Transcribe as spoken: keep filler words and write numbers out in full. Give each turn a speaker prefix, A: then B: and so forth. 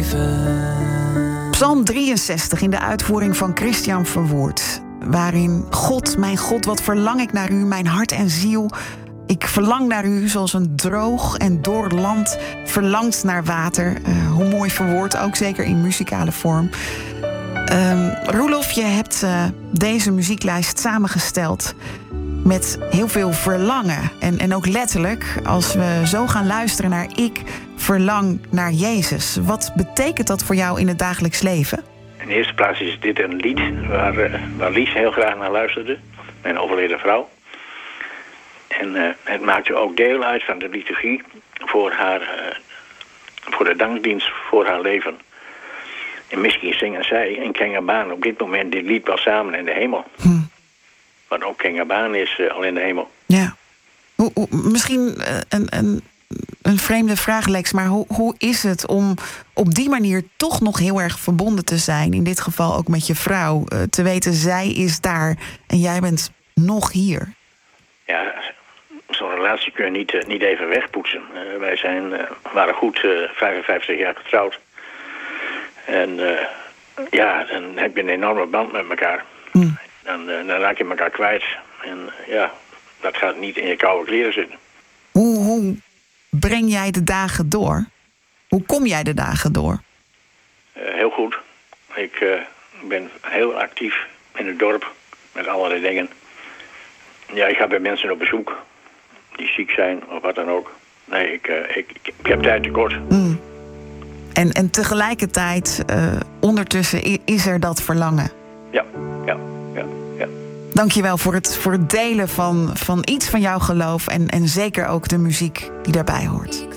A: leven.
B: Psalm drieënzestig in de uitvoering van Christian Verwoerd. Waarin: God, mijn God, wat verlang ik naar u, mijn hart en ziel. Ik verlang naar u zoals een droog en dor land verlangt naar water. Uh, hoe mooi verwoord, ook zeker in muzikale vorm. Um, Roelof, je hebt uh, deze muzieklijst samengesteld met heel veel verlangen. En, en ook letterlijk, als we zo gaan luisteren naar Ik verlang naar Jezus. Wat betekent dat voor jou in het dagelijks leven?
C: In de eerste plaats is dit een lied waar, uh, waar Lies heel graag naar luisterde. Mijn overleden vrouw. En uh, het maakte ook deel uit van de liturgie voor haar, uh, voor de dankdienst voor haar leven. En misschien zingen zij en Kengabaan op dit moment dit lied wel samen in de hemel. Hm. Want ook Kengabaan is uh, al in de hemel.
B: Ja. Hoe, hoe, misschien uh, een, een, een vreemde vraag, Lex, maar hoe, hoe is het om op die manier toch nog heel erg verbonden te zijn? In dit geval ook met je vrouw. Uh, te weten, zij is daar en jij bent nog hier.
C: Ja, zo'n relatie kun je niet, uh, niet even wegpoetsen. Uh, wij zijn, uh, waren goed uh, vijfenvijftig jaar getrouwd. En uh, ja, dan heb je een enorme band met elkaar. Mm. Dan, uh, dan raak je elkaar kwijt. En uh, ja, dat gaat niet in je koude kleren zitten.
B: Hoe, hoe breng jij de dagen door? Hoe kom jij de dagen door?
C: Uh, heel goed. Ik uh, ben heel actief in het dorp met allerlei dingen. Ja, ik ga bij mensen op bezoek die ziek zijn of wat dan ook. Nee, ik, uh, ik, ik, ik heb tijd tekort.
B: Mm. En, en tegelijkertijd, uh, ondertussen is er dat verlangen.
C: Ja, ja, ja, ja.
B: Dankjewel voor het, voor het delen van, van iets van jouw geloof en, en zeker ook de muziek die daarbij hoort.